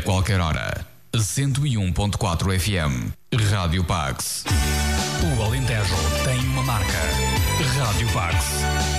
qualquer hora. 101.4 FM. Rádio Pax. O Alentejo tem uma marca. Rádio Pax.